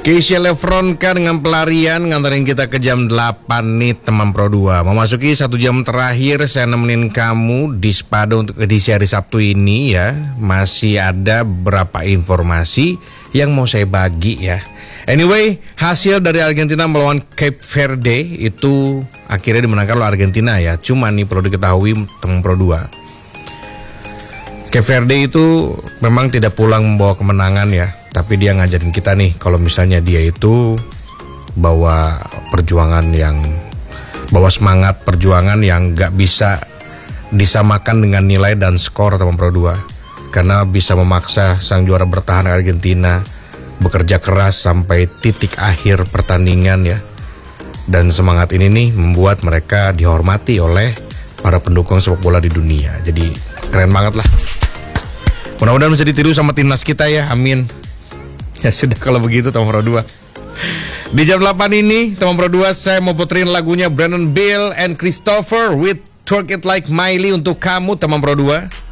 Keisha Lefronka dengan pelarian nganterin kita ke jam 8 nih teman Pro 2. Memasuki 1 jam terakhir saya nemenin kamu di Spado untuk edisi hari Sabtu ini ya. Masih ada beberapa informasi yang mau saya bagi ya. Anyway, hasil dari Argentina melawan Cape Verde itu akhirnya dimenangkan oleh Argentina ya. Cuma nih perlu diketahui teman Pro 2, Cape Verde itu memang tidak pulang membawa kemenangan ya. Tapi dia ngajarin kita nih, kalau misalnya dia itu bawa semangat perjuangan yang gak bisa disamakan dengan nilai dan skor teman Pro 2. Karena bisa memaksa sang juara bertahan Argentina bekerja keras sampai titik akhir pertandingan ya. Dan semangat ini nih membuat mereka dihormati oleh para pendukung sepak bola di dunia. Jadi keren banget lah. Mudah-mudahan bisa ditiru sama timnas kita ya, amin. Ya sudah kalau begitu teman Pro 2. Di jam 8 ini teman Pro 2 saya mau puterin lagunya Brandon Bill and Christopher with Twerk It Like Miley untuk kamu teman Pro 2.